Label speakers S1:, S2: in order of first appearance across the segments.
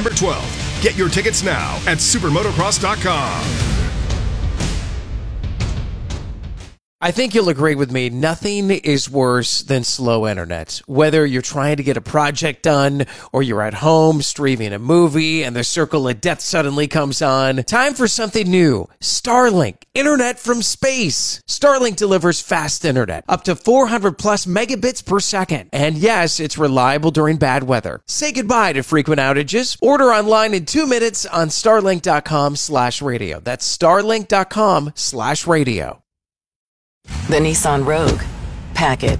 S1: September 12th. Get your tickets now at supermotocross.com.
S2: I think you'll agree with me. Nothing is worse than slow internet. Whether you're trying to get a project done or you're at home streaming a movie and the circle of death suddenly comes on. Time for something new. Starlink. Internet from space. Starlink delivers fast internet. Up to 400 plus megabits per second. And yes, it's reliable during bad weather. Say goodbye to frequent outages. Order online in 2 minutes on starlink.com/radio. That's starlink.com/radio.
S3: The Nissan Rogue. Pack it.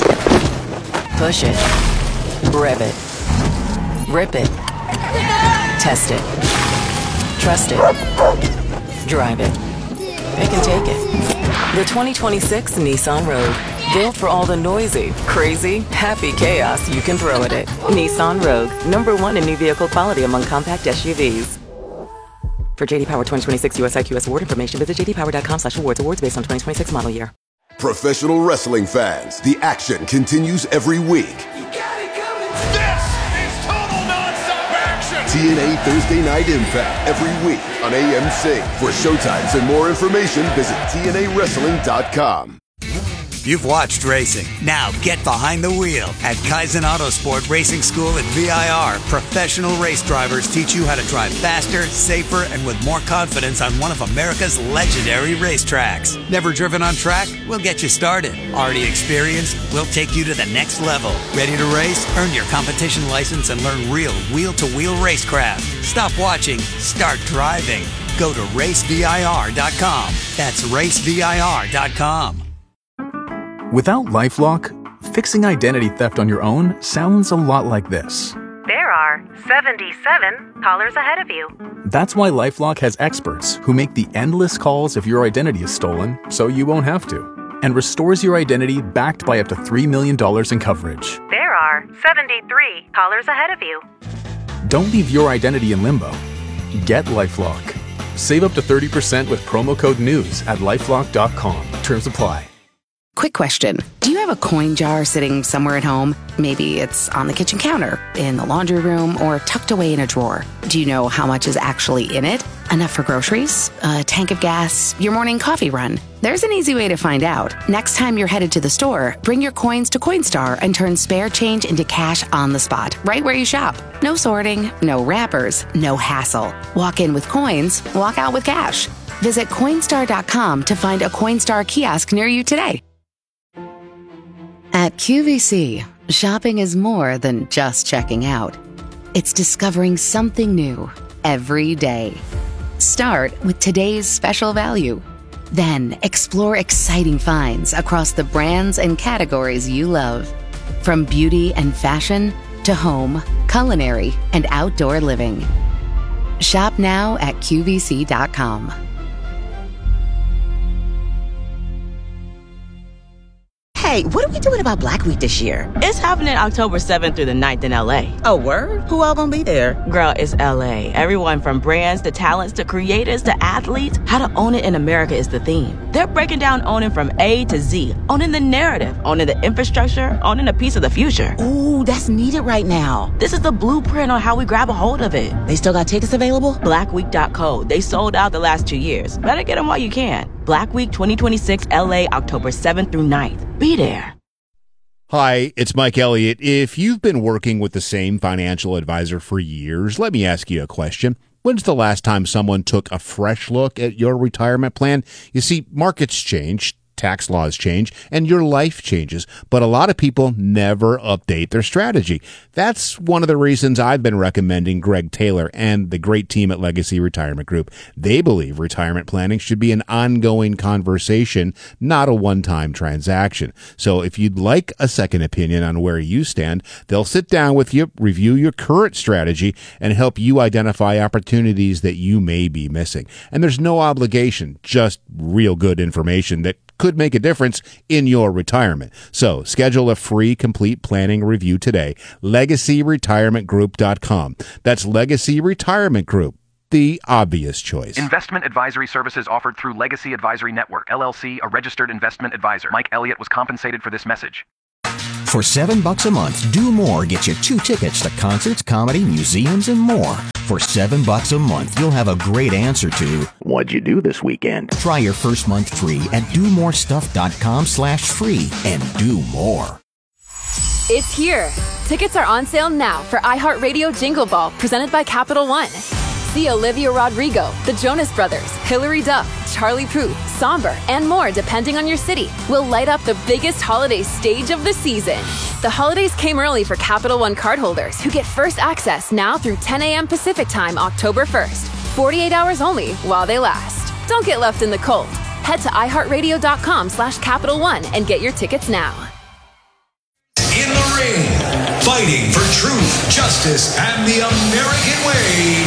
S3: Push it. Rev it. Rip it. Test it. Trust it. Drive it. Pick and take it. The 2026 Nissan Rogue. Built for all the noisy, crazy, happy chaos you can throw at it. Nissan Rogue. #1 in new vehicle quality among compact SUVs. For JD Power 2026 US IQS award information, visit jdpower.com/awards. Awards based on 2026 model year.
S4: Professional wrestling fans, the action continues every week.
S5: You got it coming. This is total nonstop action.
S4: TNA Thursday Night Impact every week on AMC. For showtimes and more information, visit TNAWrestling.com.
S6: You've watched racing. Now get behind the wheel. At Kaizen Autosport Racing School at VIR, professional race drivers teach you how to drive faster, safer, and with more confidence on one of America's legendary racetracks. Never driven on track? We'll get you started. Already experienced? We'll take you to the next level. Ready to race? Earn your competition license and learn real wheel-to-wheel racecraft. Stop watching. Start driving. Go to racevir.com. That's racevir.com.
S7: Without LifeLock, fixing identity theft on your own sounds a lot like this.
S8: There are 77 callers ahead of you.
S7: That's why LifeLock has experts who make the endless calls if your identity is stolen, so you won't have to, and restores your identity backed by up to $3 million in coverage.
S8: There are 73 callers ahead of you.
S7: Don't leave your identity in limbo. Get LifeLock. Save up to 30% with promo code NEWS at LifeLock.com. Terms apply.
S9: Quick question. Do you have a coin jar sitting somewhere at home? Maybe it's on the kitchen counter, in the laundry room, or tucked away in a drawer. Do you know how much is actually in it? Enough for groceries? A tank of gas? Your morning coffee run? There's an easy way to find out. Next time you're headed to the store, bring your coins to Coinstar and turn spare change into cash on the spot, right where you shop. No sorting, no wrappers, no hassle. Walk in with coins, walk out with cash. Visit Coinstar.com to find a Coinstar kiosk near you today. At QVC, shopping is more than just checking out. It's discovering something new every day. Start with today's special value. Then explore exciting finds across the brands and categories you love. From beauty and fashion to home, culinary, and outdoor living. Shop now at QVC.com.
S10: Hey, what are we doing about Black Week this year?
S11: It's happening October 7th through the 9th in LA.
S10: Oh, word? Who all gonna be there?
S11: Girl, it's LA. Everyone from brands to talents to creators to athletes. How to own it in America is the theme. They're breaking down owning from A to Z. Owning the narrative, owning the infrastructure, owning a piece of the future.
S10: Ooh, that's needed right now.
S11: This is the blueprint on how we grab a hold of it.
S10: They still got tickets available?
S11: Blackweek.co. They sold out the last 2 years. Better get them while you can. Black Week 2026 LA, October 7th through 9th. Be there.
S12: Hi, it's Mike Elliott. If you've been working with the same financial advisor for years, let me ask you a question. When's the last time someone took a fresh look at your retirement plan? You see, markets change, tax laws change, and your life changes, but a lot of people never update their strategy. That's one of the reasons I've been recommending Greg Taylor and the great team at Legacy Retirement Group. They believe retirement planning should be an ongoing conversation, not a one-time transaction. So if you'd like a second opinion on where you stand, they'll sit down with you, review your current strategy, and help you identify opportunities that you may be missing. And there's no obligation, just real good information that could make a difference in your retirement. So schedule a free complete planning review today. LegacyRetirementGroup.com. That's Legacy Retirement Group, the obvious choice.
S13: Investment advisory services offered through Legacy Advisory Network, LLC, a registered investment advisor. Mike Elliott was compensated for this message.
S14: For $7 a month, Do More gets you 2 tickets to concerts, comedy, museums, and more. For $7 a month, you'll have a great answer to, what'd you do this weekend? Try your first month free at domorestuff.com/free and do more.
S15: It's here. Tickets are on sale now for iHeartRadio Jingle Ball, presented by Capital One. See Olivia Rodrigo, the Jonas Brothers, Hilary Duff, Charlie Puth, Somber, and more depending on your city will light up the biggest holiday stage of the season. The holidays came early for Capital One cardholders who get first access now through 10 a.m. Pacific Time, October 1st. 48 hours only while they last. Don't get left in the cold. Head to iHeartRadio.com/Capital One and get your tickets now.
S16: In the ring, fighting for truth, justice, and the American way,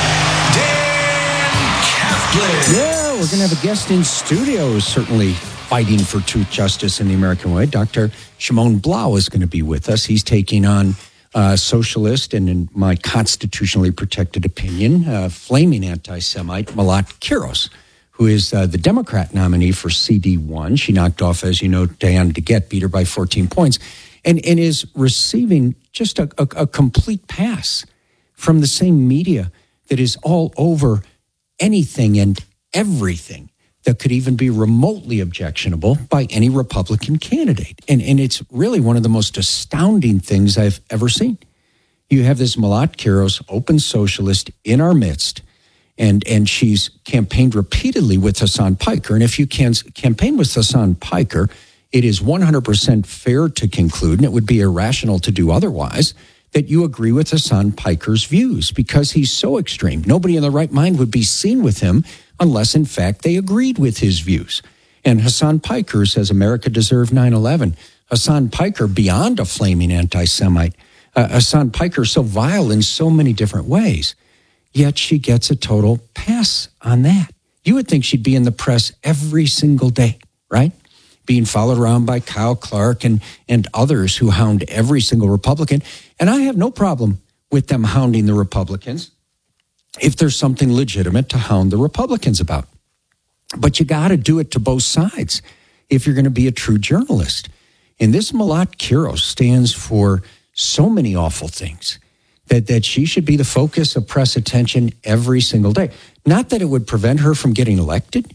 S16: Dan Kaplan.
S17: Yeah, we're going to have a guest in studio, certainly fighting for truth, justice, and the American way. Dr. Shimon Blau is going to be with us. He's taking on socialist and, in my constitutionally protected opinion, flaming anti-Semite Malat Kiros, who is the Democrat nominee for CD1. She knocked off, as you know, Diana DeGette, beat her by 14 points. And is receiving just a complete pass from the same media that is all over anything and everything that could even be remotely objectionable by any Republican candidate. And it's really one of the most astounding things I've ever seen. You have this Malat Kiros, open socialist, in our midst, and she's campaigned repeatedly with Hassan Piker. And if you can campaign with Hassan Piker, it is 100% fair to conclude, and it would be irrational to do otherwise, that you agree with Hassan Piker's views because he's so extreme. Nobody in their right mind would be seen with him unless, in fact, they agreed with his views. And Hassan Piker says America deserved 9/11. Hassan Piker, beyond a flaming anti-Semite, Hassan Piker so vile in so many different ways, yet she gets a total pass on that. You would think she'd be in the press every single day, right? Being followed around by Kyle Clark and others who hound every single Republican. And I have no problem with them hounding the Republicans if there's something legitimate to hound the Republicans about. But you got to do it to both sides if you're going to be a true journalist. And this Malat Kiros stands for so many awful things that she should be the focus of press attention every single day. Not that it would prevent her from getting elected.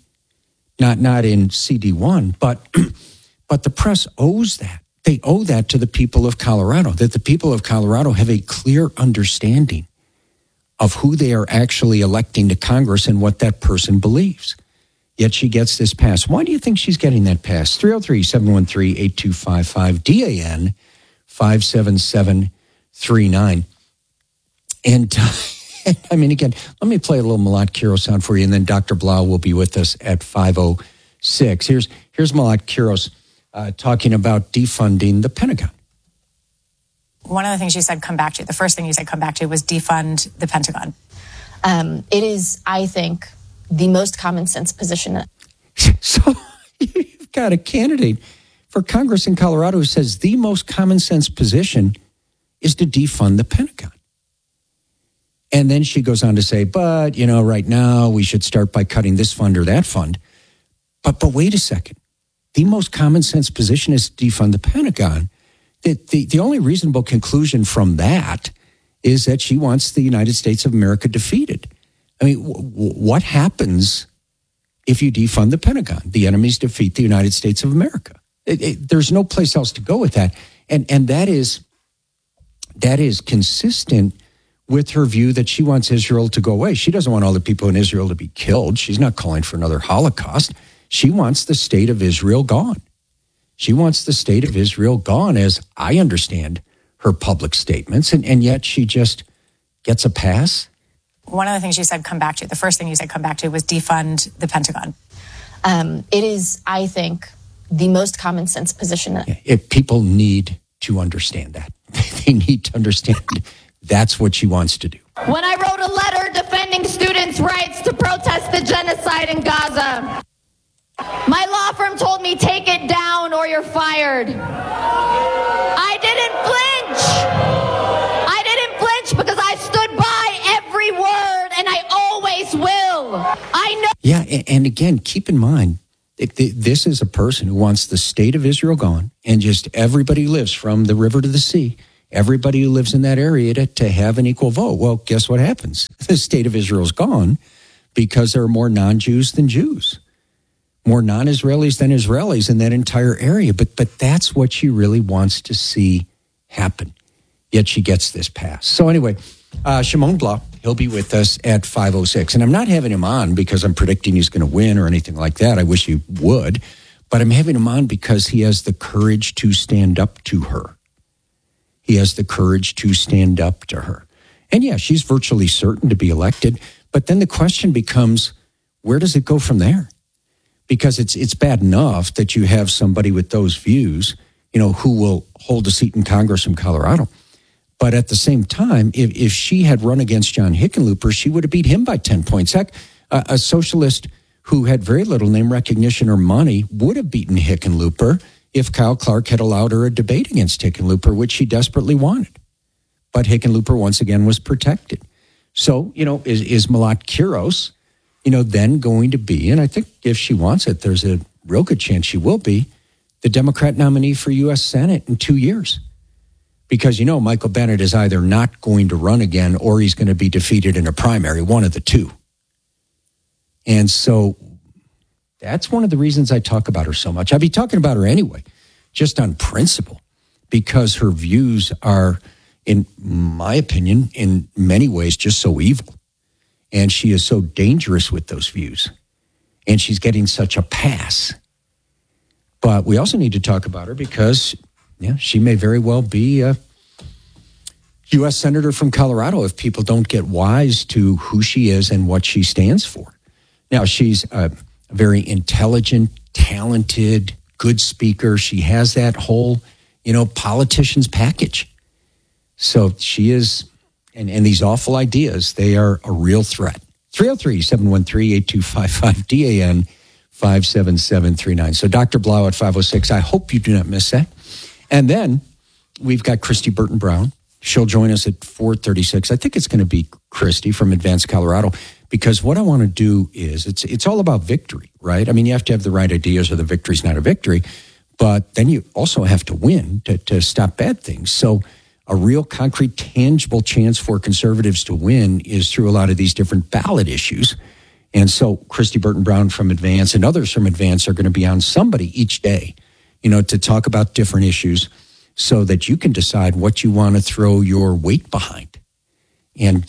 S17: Not in CD1, but the press owes that. They owe that to the people of Colorado, that the people of Colorado have a clear understanding of who they are actually electing to Congress and what that person believes. Yet she gets this pass. Why do you think she's getting that pass? 303-713-8255, DAN 57739. And I mean, again, let me play a little Malat Kiros sound for you, and then Dr. Blau will be with us at 5:06. Here's Malat Kiros talking about defunding the Pentagon.
S18: One of the things you said come back to, the first thing you said come back to was defund the Pentagon.
S19: It is, I think, the most common sense position.
S17: So you've got a candidate for Congress in Colorado who says the most common sense position is to defund the Pentagon. And then she goes on to say, but, you know, right now we should start by cutting this fund or that fund. But wait a second. The most common sense position is to defund the Pentagon. The only reasonable conclusion from that is that she wants the United States of America defeated. I mean, what happens if you defund the Pentagon? The enemies defeat the United States of America. There's no place else to go with that. And that is consistent with her view that she wants Israel to go away. She doesn't want all the people in Israel to be killed. She's not calling for another Holocaust. She wants the state of Israel gone. She wants the state of Israel gone, as I understand her public statements, and yet she just gets a pass.
S18: One of the things you said come back to, the first thing you said come back to was defund the Pentagon.
S19: It is, I think, the most common sense position.
S17: People need to understand that. They need to understand that's what she wants to do.
S20: When I wrote a letter defending students' rights to protest the genocide in Gaza, my law firm told me, take it down or you're fired. I didn't flinch because I stood by every word, and I always will. I know.
S17: Yeah, and again, keep in mind, this is a person who wants the state of Israel gone, and just everybody lives from the river to the sea everybody who lives in that area to have an equal vote. Well, guess what happens? The state of Israel's gone because there are more non-Jews than Jews, more non-Israelis than Israelis in that entire area. But that's what she really wants to see happen. Yet she gets this pass. So anyway, Shimon Blau, he'll be with us at 5:06. And I'm not having him on because I'm predicting he's going to win or anything like that. I wish he would. But I'm having him on because he has the courage to stand up to her. He has the courage to stand up to her. And yeah, she's virtually certain to be elected. But then the question becomes, where does it go from there? Because it's bad enough that you have somebody with those views, who will hold a seat in Congress from Colorado. But at the same time, if she had run against John Hickenlooper, she would have beat him by 10 points. Heck, a socialist who had very little name recognition or money would have beaten Hickenlooper if Kyle Clark had allowed her a debate against Hickenlooper, which she desperately wanted. But Hickenlooper, once again, was protected. So, is Malat Quiros, then going to be, and I think if she wants it, there's a real good chance she will be, the Democrat nominee for U.S. Senate in 2 years. Because, Michael Bennet is either not going to run again or he's going to be defeated in a primary, one of the two. And so that's one of the reasons I talk about her so much. I'd be talking about her anyway, just on principle, because her views are, in my opinion, in many ways just so evil. And she is so dangerous with those views. And she's getting such a pass. But we also need to talk about her because she may very well be a U.S. Senator from Colorado if people don't get wise to who she is and what she stands for. Now, she's a very intelligent, talented, good speaker. She has that whole, politician's package. So she is, and these awful ideas, they are a real threat. 303-713-8255, DAN 57739. So Dr. Blau at 5:06. I hope you do not miss that. And then we've got Christy Burton Brown. She'll join us at 4:36. I think it's going to be Christy from Advanced Colorado, because what I want to do is it's all about victory, right? I mean, you have to have the right ideas or the victory's not a victory, but then you also have to win to stop bad things. So a real concrete, tangible chance for conservatives to win is through a lot of these different ballot issues. And so Christy Burton Brown from Advance and others from Advance are going to be on somebody each day, to talk about different issues so that you can decide what you want to throw your weight behind. And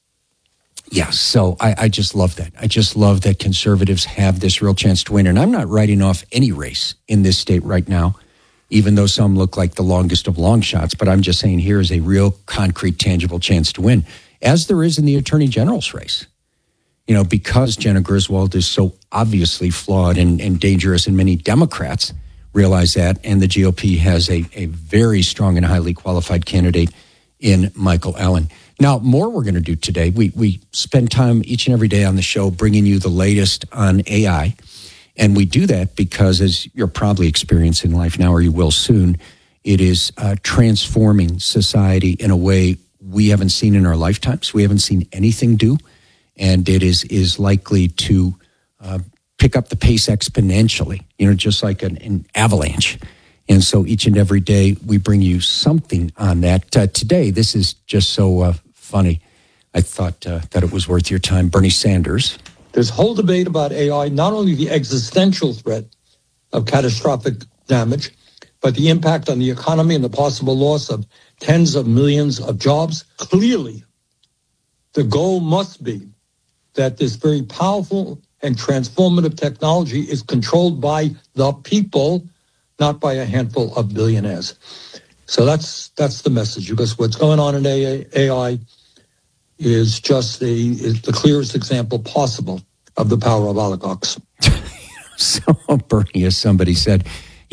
S17: so I just love that. I just love that conservatives have this real chance to win. And I'm not writing off any race in this state right now, even though some look like the longest of long shots. But I'm just saying here is a real concrete, tangible chance to win, as there is in the Attorney General's race. Because Jenna Griswold is so obviously flawed and dangerous, and many Democrats realize that, and the GOP has a very strong and highly qualified candidate in Michael Allen. Now, more we're going to do today. We spend time each and every day on the show bringing you the latest on AI, and we do that because, as you're probably experiencing in life now, or you will soon, it is transforming society in a way we haven't seen in our lifetimes. We haven't seen anything do. And it is likely to pick up the pace exponentially, just like an avalanche. And so each and every day we bring you something on that. Today, this is just so funny. I thought that it was worth your time. Bernie Sanders.
S21: There's whole debate about AI, not only the existential threat of catastrophic damage, but the impact on the economy and the possible loss of tens of millions of jobs. Clearly, the goal must be that this very powerful and transformative technology is controlled by the people, not by a handful of billionaires. So that's the message, because what's going on in AI is just the clearest example possible of the power of oligarchs.
S17: So, Bernie, as somebody said,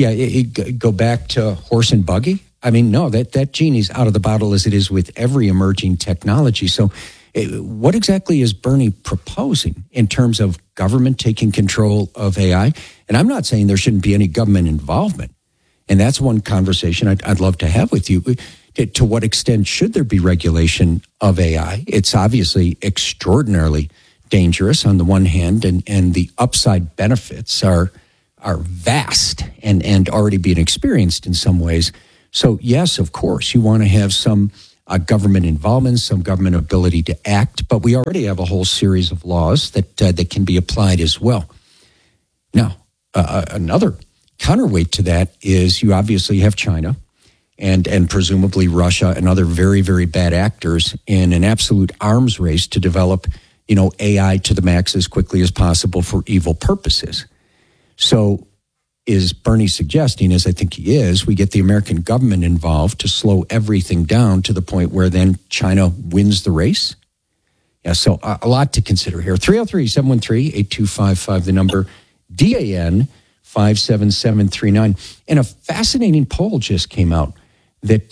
S17: go back to horse and buggy. I mean, no, that genie's out of the bottle, as it is with every emerging technology. So what exactly is Bernie proposing in terms of government taking control of AI? And I'm not saying there shouldn't be any government involvement. And that's one conversation I'd love to have with you. To what extent should there be regulation of AI? It's obviously extraordinarily dangerous on the one hand, and the upside benefits are vast and already being experienced in some ways. So, yes, of course, you want to have some government involvement, some government ability to act, but we already have a whole series of laws that can be applied as well. Now, another counterweight to that is you obviously have China and presumably Russia and other very, very bad actors in an absolute arms race to develop, AI to the max as quickly as possible for evil purposes. So is Bernie suggesting, as I think he is, we get the American government involved to slow everything down to the point where then China wins the race? Yeah, so a lot to consider here. 303-713-8255, the number, DAN 57739. And a fascinating poll just came out that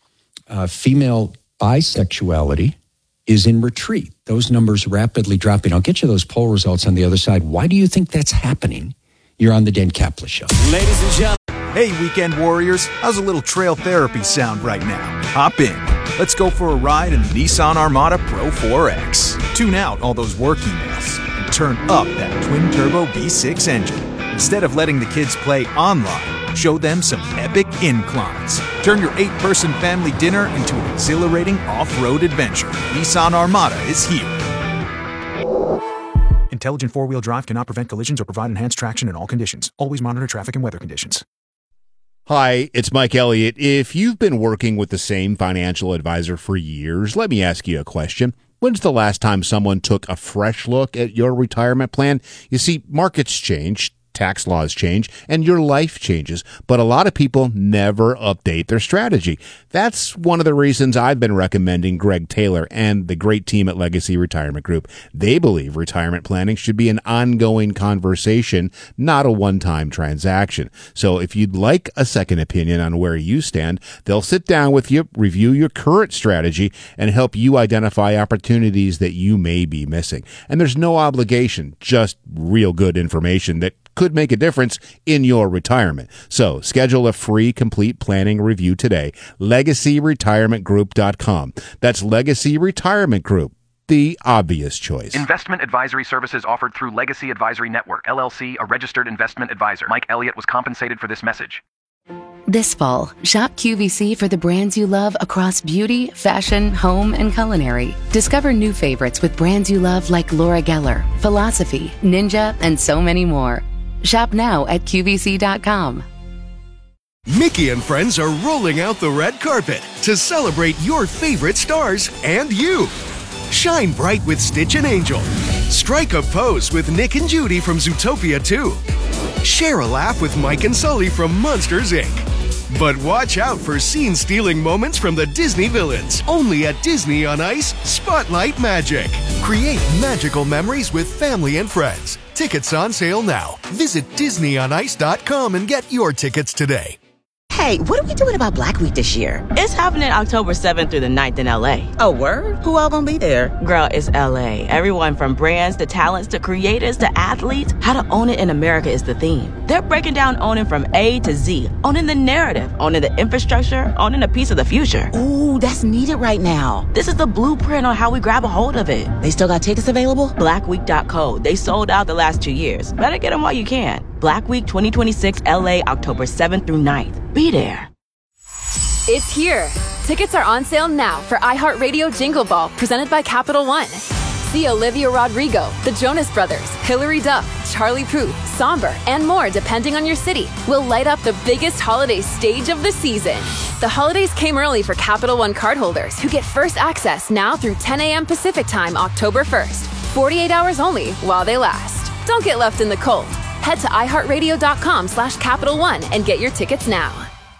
S17: female bisexuality is in retreat. Those numbers rapidly dropping. I'll get you those poll results on the other side. Why do you think that's happening? You're on the Dan Kaplan Show.
S1: Ladies and gentlemen. Hey, weekend warriors. How's a little trail therapy sound right now? Hop in. Let's go for a ride in the Nissan Armada Pro 4X. Tune out all those work emails and turn up that twin-turbo V6 engine. Instead of letting the kids play online, show them some epic inclines. Turn your 8-person family dinner into an exhilarating off-road adventure. Nissan Armada is here. Intelligent four-wheel drive cannot prevent collisions or provide enhanced traction in all conditions. Always monitor traffic and weather conditions.
S12: Hi, it's Mike Elliott. If you've been working with the same financial advisor for years, let me ask you a question. When's the last time someone took a fresh look at your retirement plan? You see, markets change, tax laws change, and your life changes, but a lot of people never update their strategy. That's one of the reasons I've been recommending Greg Taylor and the great team at Legacy Retirement Group. They believe retirement planning should be an ongoing conversation, not a one-time transaction. So if you'd like a second opinion on where you stand, they'll sit down with you, review your current strategy, and help you identify opportunities that you may be missing. And there's no obligation, just real good information that could make a difference in your retirement. So schedule a free complete planning review today. LegacyRetirementGroup.com. That's Legacy Retirement Group, the obvious choice.
S13: Investment advisory services offered through Legacy Advisory Network, LLC, a registered investment advisor. Mike Elliott was compensated for this message.
S9: This fall, shop QVC for the brands you love across beauty, fashion, home, and culinary. Discover new favorites with brands you love like Laura Geller, Philosophy, Ninja, and so many more. Shop now at QVC.com.
S22: Mickey and friends are rolling out the red carpet to celebrate your favorite stars and you. Shine bright with Stitch and Angel. Strike a pose with Nick and Judy from Zootopia 2. Share a laugh with Mike and Sully from Monsters, Inc. But watch out for scene-stealing moments from the Disney villains. Only at Disney on Ice, Spotlight Magic. Create magical memories with family and friends. Tickets on sale now. Visit DisneyOnIce.com and get your tickets today.
S10: Hey, what are we doing about Black Week this year?
S11: It's happening October 7th through the 9th in LA.
S10: Oh, word? Who all gonna be there?
S11: Girl, it's LA. Everyone from brands to talents to creators to athletes. How to own it in America is the theme. They're breaking down owning from A to Z. Owning the narrative, owning the infrastructure, owning a piece of the future.
S10: Ooh, that's needed right now.
S11: This is the blueprint on how we grab a hold of it.
S10: They still got tickets available?
S11: Blackweek.co. They sold out the last 2 years. Better get them while you can. Black Week 2026 LA, October 7th through 9th. Be there.
S15: It's here. Tickets are on sale now for iHeartRadio Jingle Ball, presented by Capital One. See Olivia Rodrigo, the Jonas Brothers, Hilary Duff, Charlie Puth, Somber, and more depending on your city. We'll light up the biggest holiday stage of the season. The holidays came early for Capital One cardholders who get first access now through 10 a.m. Pacific Time, October 1st. 48 hours only while they last. Don't get left in the cold. Head to iHeartRadio.com/Capital One and get your tickets now.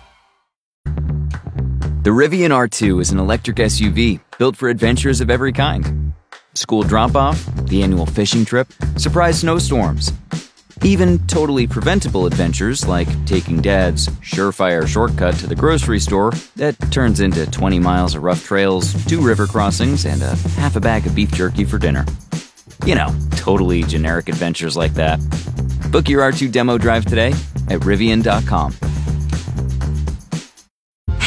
S23: The Rivian R2 is an electric SUV built for adventures of every kind. School drop-off, the annual fishing trip, surprise snowstorms. Even totally preventable adventures like taking Dad's surefire shortcut to the grocery store that turns into 20 miles of rough trails, 2 river crossings, and a half a bag of beef jerky for dinner. You know, totally generic adventures like that. Book your R2 demo drive today at Rivian.com.
S24: Hey,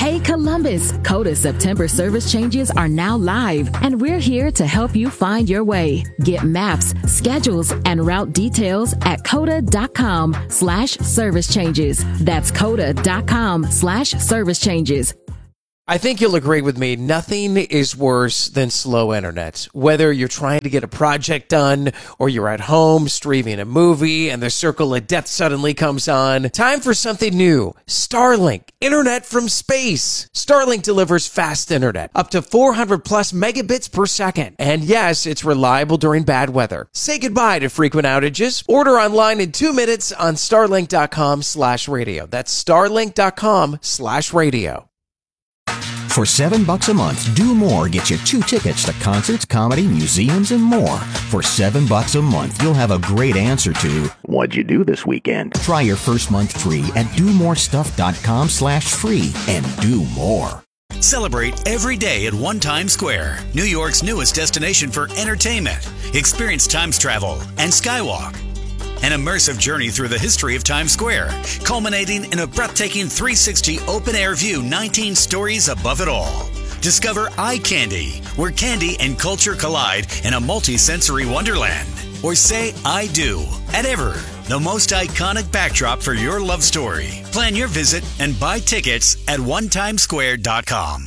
S2: Hey Columbus, Coda's September service changes are now live, and we're here to help you find your way. Get maps, schedules, and route details at coda.com/service changes. That's coda.com/service changes.
S3: I think you'll agree with me. Nothing is worse than slow internet. Whether you're trying to get a project done or you're at home streaming a movie and the circle of death suddenly comes on. Time for something new. Starlink, internet from space. Starlink delivers fast internet, up to 400 plus megabits per second. And yes, it's reliable during bad weather. Say goodbye to frequent outages. Order online in 2 minutes on starlink.com/radio. That's starlink.com/radio.
S14: For $7 a month, Do More gets you 2 tickets to concerts, comedy, museums, and more. For $7 a month, you'll have a great answer to, what'd you do this weekend? Try your first month free at domorestuff.com/free and do more.
S5: Celebrate every day at One Times Square, New York's newest destination for entertainment. Experience Times travel and Skywalk. An immersive journey through the history of Times Square, culminating in a breathtaking 360 open-air view, 19 stories above it all. Discover Eye Candy, where candy and culture collide in a multi-sensory wonderland. Or say I do at Ever, the most iconic backdrop for your love story. Plan your visit and buy tickets at onetimesquare.com.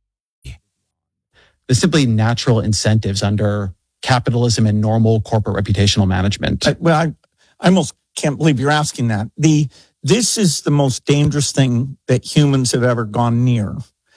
S24: The simply natural incentives under capitalism and normal corporate reputational management.
S25: I almost can't believe you're asking that. This is the most dangerous thing that humans have ever gone near.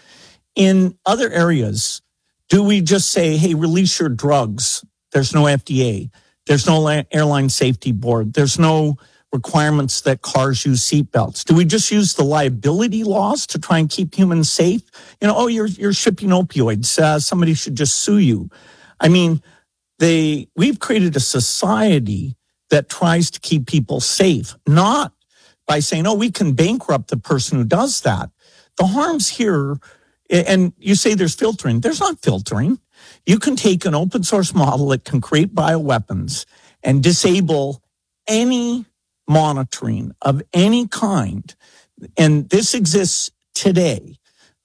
S25: In other areas, do we just say, hey, release your drugs? There's no FDA. There's no airline safety board. There's no requirements that cars use seatbelts. Do we just use the liability laws to try and keep humans safe? You're shipping opioids. Somebody should just sue you. I mean, we've created a society that tries to keep people safe, not by saying, we can bankrupt the person who does that. The harms here, and you say there's filtering. There's not filtering. You can take an open source model that can create bioweapons and disable any monitoring of any kind. And this exists today.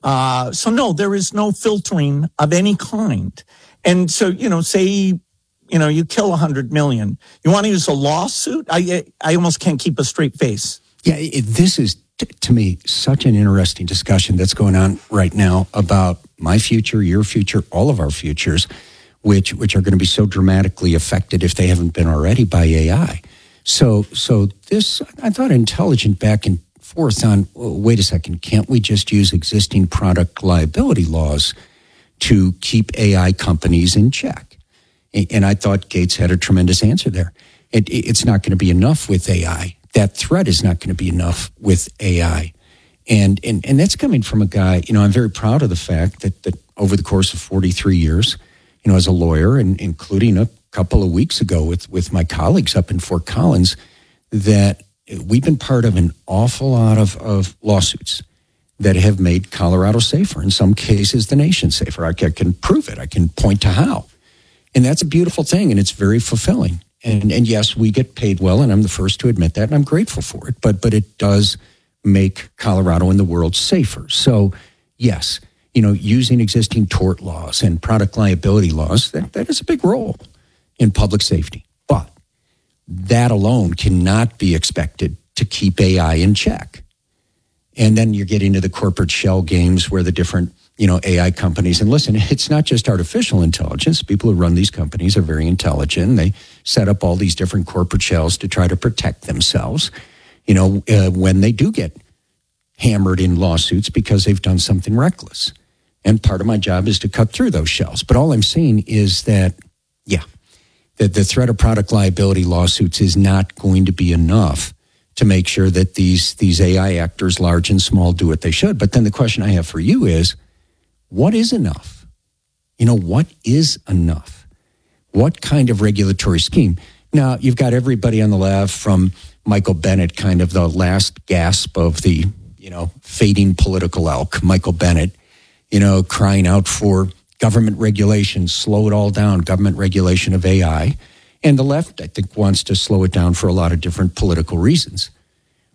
S25: So no, there is no filtering of any kind. And so, say, you kill 100 million. You want to use a lawsuit? I almost can't keep a straight face.
S17: Yeah, this is, to me, such an interesting discussion that's going on right now about my future, your future, all of our futures, which are going to be so dramatically affected if they haven't been already by AI. So this, I thought, intelligent back and forth on, wait a second, can't we just use existing product liability laws to keep AI companies in check? And I thought Gates had a tremendous answer there. It's not going to be enough with AI. That threat is not going to be enough with AI. And that's coming from a guy, I'm very proud of the fact that over the course of 43 years, as a lawyer, and including a couple of weeks ago with my colleagues up in Fort Collins, that we've been part of an awful lot of lawsuits that have made Colorado safer, in some cases the nation safer. I can prove it. I can point to how. And that's a beautiful thing, and it's very fulfilling. And yes, we get paid well, and I'm the first to admit that, and I'm grateful for it. But it does make Colorado and the world safer. So yes, using existing tort laws and product liability laws, that is a big role in public safety. But that alone cannot be expected to keep AI in check. And then you're getting to the corporate shell games where the different AI companies, and listen, it's not just artificial intelligence. People who run these companies are very intelligent. They set up all these different corporate shells to try to protect themselves, when they do get hammered in lawsuits because they've done something reckless. And part of my job is to cut through those shells. But all I'm saying is that, that the threat of product liability lawsuits is not going to be enough to make sure that these AI actors, large and small, do what they should. But then the question I have for you is, what is enough? What is enough? What kind of regulatory scheme? Now, you've got everybody on the left, from Michael Bennett, kind of the last gasp of the, fading political elk, Michael Bennett, crying out for government regulation, slow it all down, government regulation of AI. And the left, I think, wants to slow it down for a lot of different political reasons. But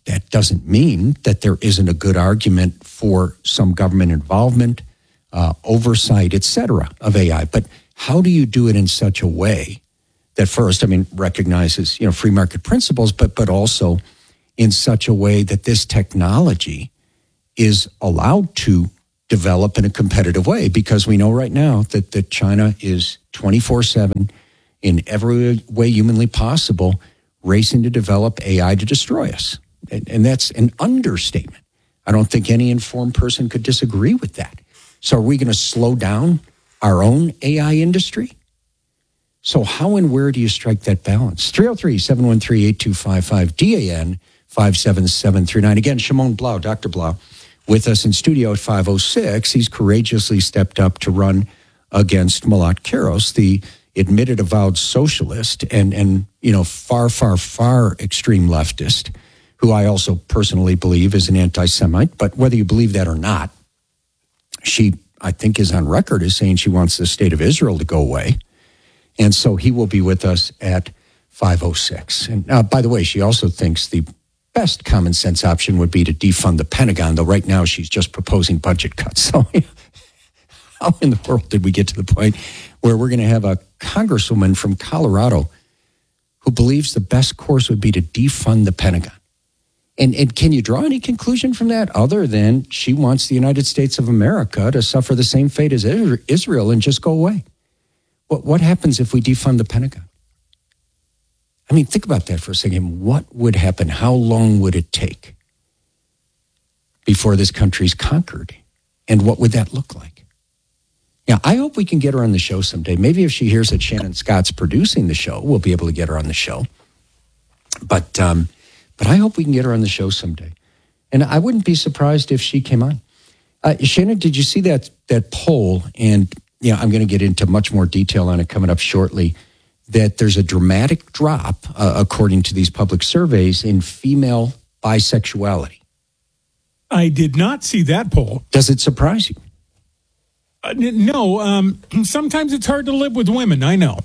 S17: that doesn't mean that there isn't a good argument for some government involvement, oversight, et cetera, of AI. But how do you do it in such a way that first, recognizes, free market principles, but also in such a way that this technology is allowed to develop in a competitive way? Because we know right now that China is 24/7 in every way humanly possible, racing to develop AI to destroy us. And that's an understatement. I don't think any informed person could disagree with that. So are we going to slow down our own AI industry? So how and where do you strike that balance? 303-713-8255, DAN 57739. Again, Shimon Blau, Dr. Blau, with us in studio at 506. He's courageously stepped up to run against Malat Keros, the admitted avowed socialist and far, far, far extreme leftist, who I also personally believe is an anti-Semite. But whether you believe that or not, she, I think, is on record as saying she wants the state of Israel to go away. And so he will be with us at 506. And by the way, she also thinks the best common sense option would be to defund the Pentagon, though right now she's just proposing budget cuts. So how in the world did we get to the point where we're going to have a congresswoman from Colorado who believes the best course would be to defund the Pentagon? And can you draw any conclusion from that other than she wants the United States of America to suffer the same fate as Israel and just go away? What happens if we defund the Pentagon? Think about that for a second. What would happen? How long would it take before this country's conquered? And what would that look like? Yeah, I hope we can get her on the show someday. Maybe if she hears that Shannon Scott's producing the show, we'll be able to get her on the show. But I hope we can get her on the show someday. And I wouldn't be surprised if she came on. Shannon, did you see that poll? And I'm going to get into much more detail on it coming up shortly, that there's a dramatic drop, according to these public surveys, in female bisexuality.
S4: I did not see that poll.
S17: Does it surprise you?
S4: No. Sometimes it's hard to live with women. I know.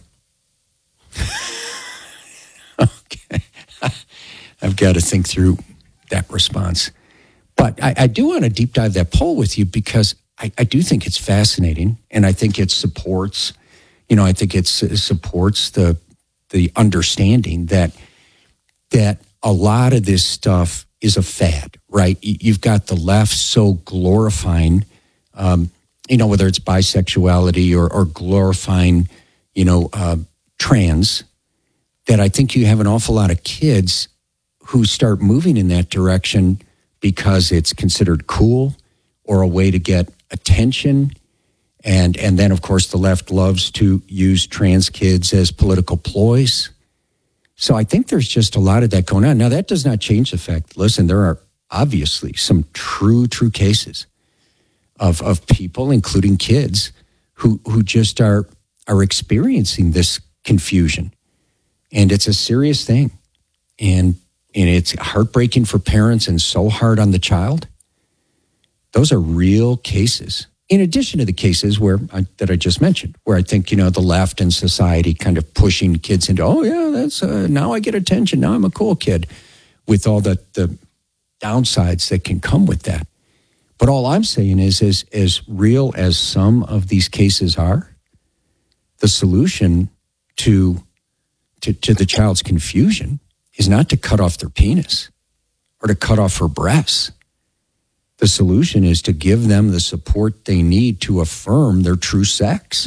S17: Okay. I've got to think through that response. But I do want to deep dive that poll with you because I do think it's fascinating, and I think it supports, supports the understanding that a lot of this stuff is a fad, right? You've got the left so glorifying, whether it's bisexuality or glorifying, trans, that I think you have an awful lot of kids who start moving in that direction because it's considered cool or a way to get attention. And then, of course, the left loves to use trans kids as political ploys. So I think there's just a lot of that going on. Now, that does not change the fact, listen, there are obviously some true cases of people, including kids, who just are experiencing this confusion. And it's a serious thing. And it's heartbreaking for parents and so hard on the child. Those are real cases. In addition to the cases that I just mentioned, where I think, the left and society kind of pushing kids into, oh yeah, that's now I get attention. Now I'm a cool kid, with all the downsides that can come with that. But all I'm saying is, as real as some of these cases are, the solution to the child's confusion is not to cut off their penis or to cut off her breasts. The solution is to give them the support they need to affirm their true sex.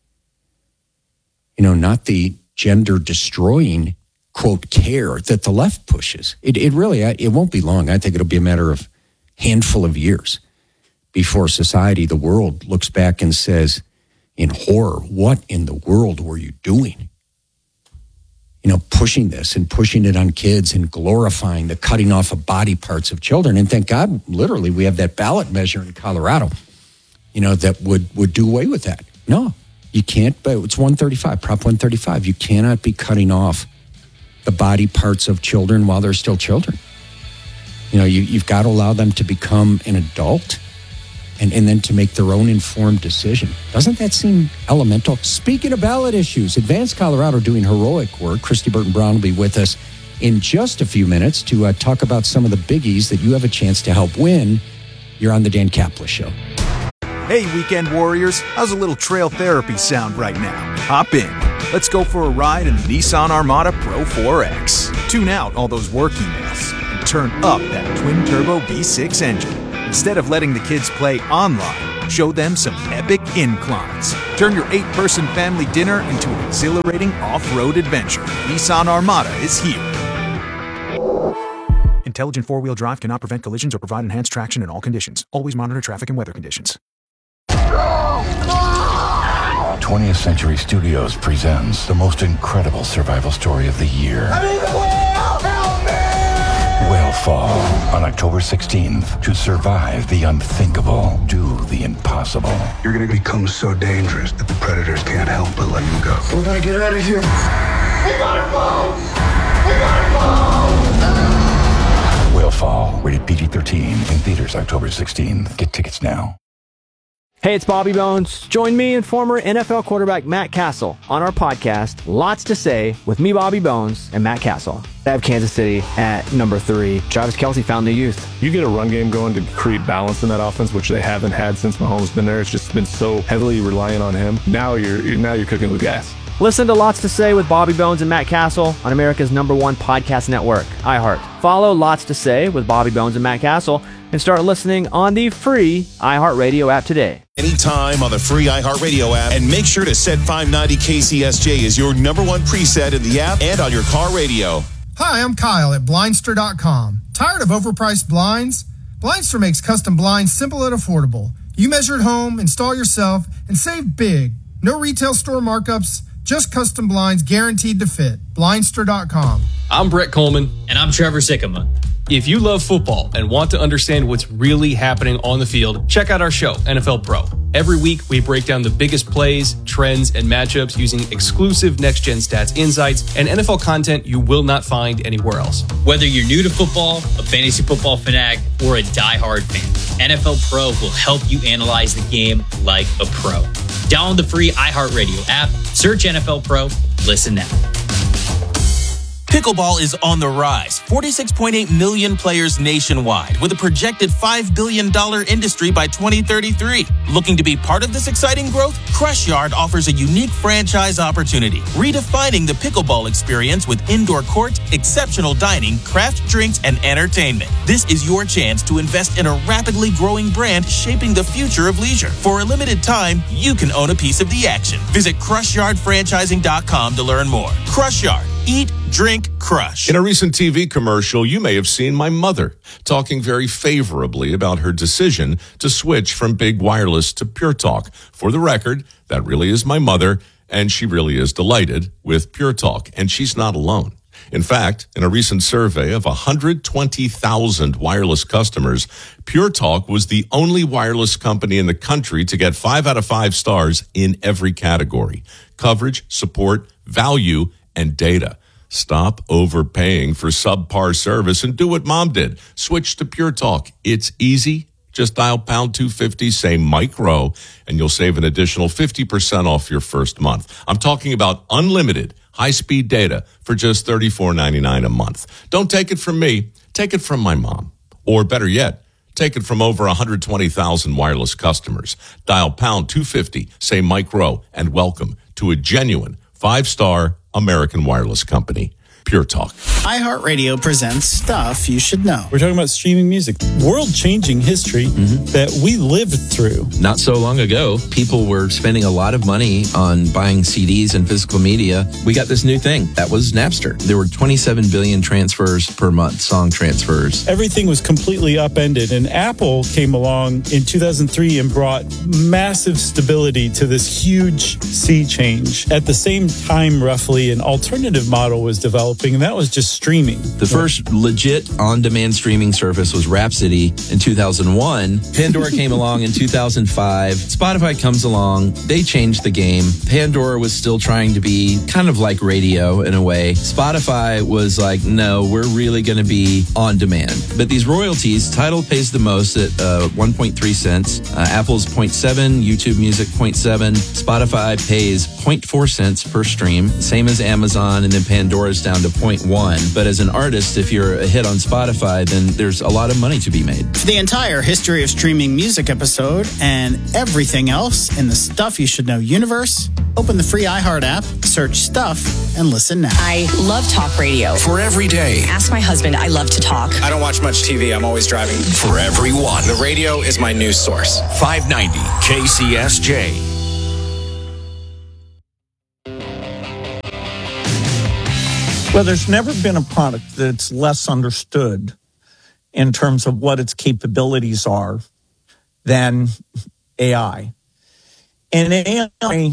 S17: Not the gender-destroying, quote, care that the left pushes. It really won't be long. I think it'll be a matter of handful of years before society, the world, looks back and says, in horror, what in the world were you doing? Pushing this and pushing it on kids and glorifying the cutting off of body parts of children. And thank God, literally, we have that ballot measure in Colorado, that would do away with that. No, you can't, but it's 135, Prop 135. You cannot be cutting off the body parts of children while they're still children. You've got to allow them to become an adult and then to make their own informed decision. Doesn't that seem elemental? Speaking of ballot issues, Advanced Colorado doing heroic work. Christy Burton Brown will be with us in just a few minutes to talk about some of the biggies that you have a chance to help win. You're on the Dan Caplis Show.
S1: Hey, weekend warriors, how's a little trail therapy sound right now? Hop in. Let's go for a ride in the Nissan Armada Pro 4X. Tune out all those work emails and turn up that twin-turbo V6 engine. Instead of letting the kids play online, show them some epic inclines. Turn your 8-person family dinner into an exhilarating off-road adventure. Nissan Armada is here. Intelligent four-wheel drive cannot prevent collisions or provide enhanced traction in all conditions. Always monitor traffic and weather conditions.
S6: 20th Century Studios presents the most incredible survival story of the year. I'm in the whale! Help me! Whale Fall on October 16th. To survive the unthinkable, do the impossible.
S7: You're going to become so dangerous that the predators can't help but let you go.
S6: We're going to get out of here.
S7: We gotta go! We gotta go!
S6: Whale Fall, rated PG-13, in theaters October 16th. Get tickets now.
S8: Hey, it's Bobby Bones. Join me and former NFL quarterback Matt Castle on our podcast, Lots to Say, with me, Bobby Bones, and Matt Castle. I have Kansas City at number 3. Travis Kelce found the youth.
S16: You get a run game going to create balance in that offense, which they haven't had since Mahomes been there. It's just been so heavily reliant on him. Now you're cooking with gas.
S8: Listen to Lots to Say with Bobby Bones and Matt Castle on America's #1 podcast network, iHeart. Follow Lots to Say with Bobby Bones and Matt Castle and start listening on the free iHeartRadio app today.
S18: Anytime on the free iHeartRadio app, and make sure to set 590 KCSJ as your #1 preset in the app and on your car radio.
S26: Hi, I'm Kyle at Blindster.com. Tired of overpriced blinds? Blindster makes custom blinds simple and affordable. You measure at home, install yourself, and save big. No retail store markups, just custom blinds guaranteed to fit. Blindster.com.
S27: I'm Brett Coleman. And I'm Trevor Sikkema. If you love football and want to understand what's really happening on the field, check out our show, NFL Pro. Every week, we break down the biggest plays, trends, and matchups using exclusive next-gen stats insights and NFL content you will not find anywhere else.
S28: Whether you're new to football, a fantasy football fanatic, or a diehard fan, NFL Pro will help you analyze the game like a pro. Download the free iHeartRadio app, search NFL Pro, listen now.
S29: Pickleball is on the rise. 46.8 million players nationwide, with a projected $5 billion industry by 2033. Looking to be part of this exciting growth? Crush Yard offers a unique franchise opportunity, redefining the pickleball experience with indoor court, exceptional dining, craft drinks, and entertainment. This is your chance to invest in a rapidly growing brand shaping the future of leisure. For a limited time, you can own a piece of the action. Visit CrushYardFranchising.com to learn more. Crush Yard. Eat, drink, crush.
S30: In a recent TV commercial, you may have seen my mother talking very favorably about her decision to switch from Big Wireless to Pure Talk. For the record, that really is my mother, and she really is delighted with Pure Talk, and she's not alone. In fact, in a recent survey of 120,000 wireless customers, Pure Talk was the only wireless company in the country to get 5 out of 5 stars in every category: coverage, support, value, and data. Stop overpaying for subpar service and do what Mom did. Switch to Pure Talk. It's easy. Just dial #250, say Mike Rowe, and you'll save an additional 50% off your first month. I'm talking about unlimited high-speed data for just $34.99 a month. Don't take it from me. Take it from my mom. Or better yet, take it from over 120,000 wireless customers. Dial #250, say Mike Rowe, and welcome to a genuine 5-star American wireless company. Pure Talk.
S31: iHeartRadio presents Stuff You Should Know.
S32: We're talking about streaming music, world-changing history that we lived through.
S33: Not so long ago, people were spending a lot of money on buying CDs and physical media. We got this new thing. That was Napster. There were 27 billion transfers per month, song transfers.
S32: Everything was completely upended, and Apple came along in 2003 and brought massive stability to this huge sea change. At the same time, roughly, an alternative model was developed, and that was just streaming.
S33: The first legit on-demand streaming service was Rhapsody in 2001. Pandora came along in 2005. Spotify comes along. They changed the game. Pandora was still trying to be kind of like radio in a way. Spotify was like, no, we're really going to be on demand. But these royalties, Tidal pays the most at 1.3 cents. Apple's 0.7, YouTube Music 0.7. Spotify pays 0.4 cents per stream, same as Amazon, and then Pandora's down to to 0.1. But as an artist, if you're a hit on Spotify, then there's a lot of money to be made.
S31: For the entire history of streaming music episode and everything else in the Stuff You Should Know universe, open the free iHeart app, search Stuff, and listen now.
S2: I love talk radio.
S3: For every day.
S2: Ask my husband. I love to talk.
S3: I don't watch much TV. I'm always driving. For everyone. The radio is my news source. 590 KCSJ.
S25: Well, there's never been a product that's less understood in terms of what its capabilities are than AI. And AI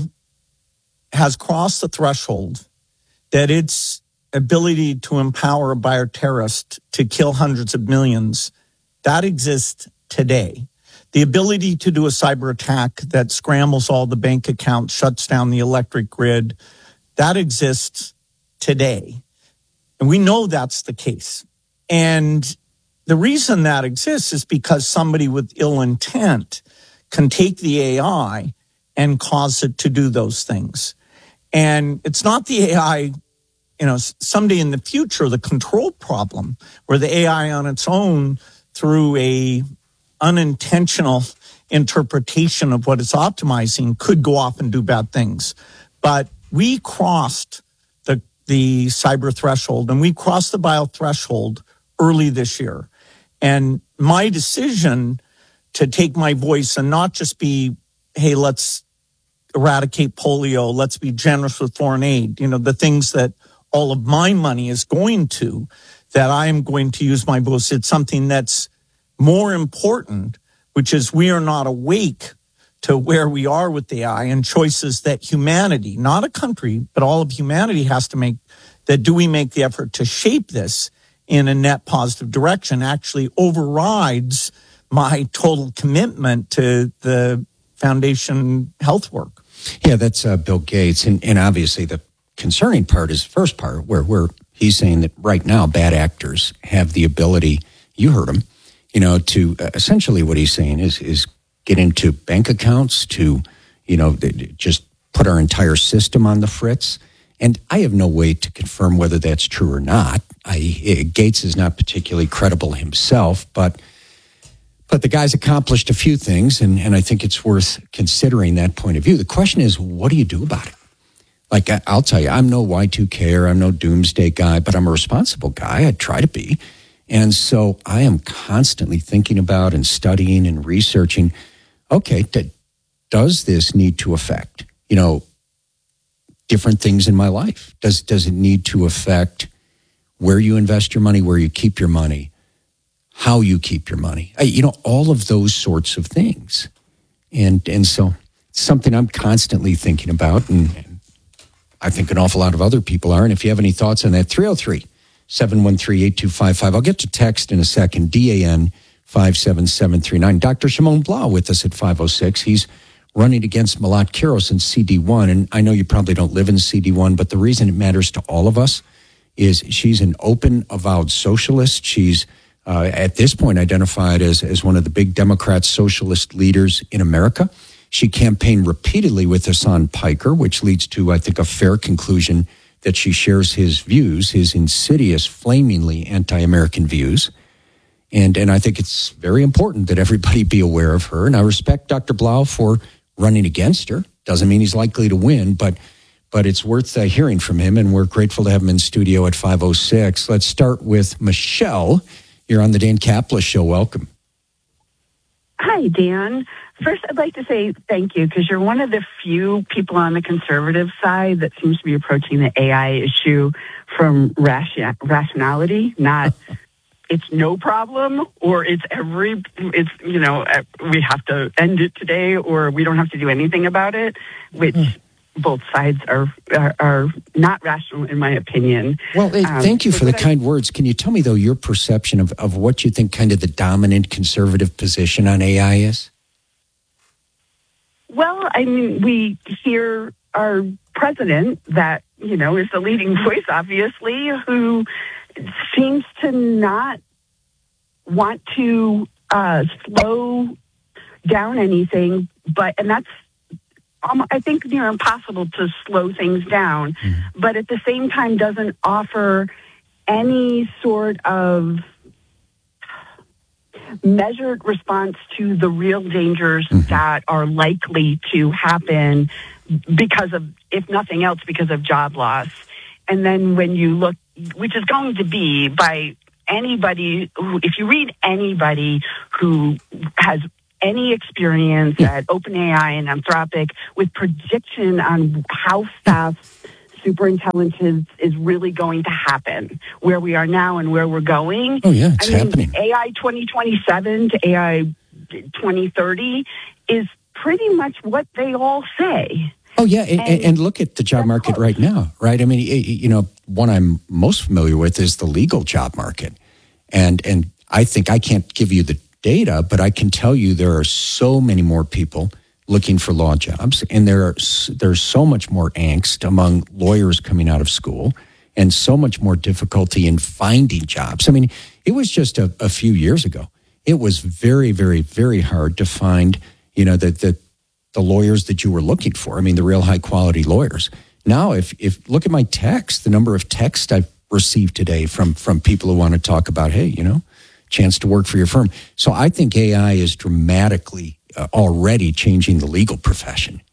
S25: has crossed the threshold that its ability to empower a bioterrorist to kill hundreds of millions, that exists today. The ability to do a cyber attack that scrambles all the bank accounts, shuts down the electric grid, that exists today. And we know that's the case. And the reason that exists is because somebody with ill intent can take the AI and cause it to do those things. And it's not the AI, someday in the future, the control problem, where the AI on its own, through a unintentional interpretation of what it's optimizing, could go off and do bad things. But we crossed the cyber threshold, and we crossed the bio threshold early this year. And my decision to take my voice and not just be, hey, let's eradicate polio, let's be generous with foreign aid, the things that all of my money is going to, that I am going to use my voice. It's something that's more important, which is we are not awake to where we are with AI and choices that humanity, not a country, but all of humanity has to make. That do we make the effort to shape this in a net positive direction actually overrides my total commitment to the foundation health work.
S17: Yeah, that's Bill Gates. And obviously the concerning part is the first part where he's saying that right now bad actors have the ability, you heard him, to essentially what he's saying is get into bank accounts, to, just put our entire system on the fritz. And I have no way to confirm whether that's true or not. Gates is not particularly credible himself, but the guy's accomplished a few things, and I think it's worth considering that point of view. The question is, what do you do about it? Like, I'll tell you, I'm no Y2K, I'm no doomsday guy, but I'm a responsible guy. I try to be. And so I am constantly thinking about and studying and researching, okay, does this need to affect, different things in my life? Does it need to affect where you invest your money, where you keep your money, how you keep your money? All of those sorts of things. And so it's something I'm constantly thinking about, and I think an awful lot of other people are. And if you have any thoughts on that, 303-713-8255. I'll get to text in a second, DAN 57739. Dr. Shimon Blau with us at 506. He's running against Malat Kiros in CD1. And I know you probably don't live in CD1, but the reason it matters to all of us is she's an open, avowed socialist. She's, at this point, identified as one of the big Democrat socialist leaders in America. She campaigned repeatedly with Hassan Piker, which leads to, I think, a fair conclusion that she shares his views, his insidious, flamingly anti-American views. And I think it's very important that everybody be aware of her. And I respect Dr. Blau for running against her. Doesn't mean he's likely to win, but it's worth hearing from him, and we're grateful to have him in studio at 506. Let's start with Michelle. You're on the Dan Kaplan Show. Welcome.
S9: Hi, Dan. First, I'd like to say thank you, because you're one of the few people on the conservative side that seems to be approaching the AI issue from rationality, not it's no problem, or we have to end it today, or we don't have to do anything about it, which both sides are not rational, in my opinion.
S17: Well, thank you for the kind words. Can you tell me, though, your perception of what you think kind of the dominant conservative position on AI is?
S9: Well, I mean, we hear our president that, is the leading voice, obviously, who seems to not want to slow down anything, and that's I think near impossible to slow things down, but at the same time doesn't offer any sort of measured response to the real dangers that are likely to happen because of, if nothing else, because of job loss. And then when you look, which is going to be by anybody who, if you read anybody who has any experience at OpenAI and Anthropic with prediction on how fast superintelligence is really going to happen, where we are now and where we're going.
S17: Oh, yeah, it's happening.
S9: AI 2027 to AI 2030 is pretty much what they all say.
S17: Oh, yeah, and look at the job market right now, right? I mean, you know, one I'm most familiar with is the legal job market. And I think I can't give you the data, but I can tell you there are so many more people looking for law jobs, and there's so much more angst among lawyers coming out of school, and so much more difficulty in finding jobs. I mean, it was just a few years ago. It was very, very, very hard to find, you know, the lawyers that you were looking for. I mean, the real high quality lawyers. Now, if look at my text, the number of texts I've received today from people who want to talk about, hey, you know, chance to work for your firm. So I think AI is dramatically already changing the legal profession.